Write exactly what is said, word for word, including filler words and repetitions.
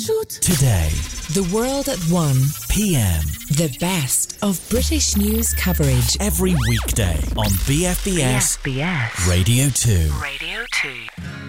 Today, The World at one P M. The best of British news coverage. Every weekday on B F B S, B F B S Radio two. Radio two.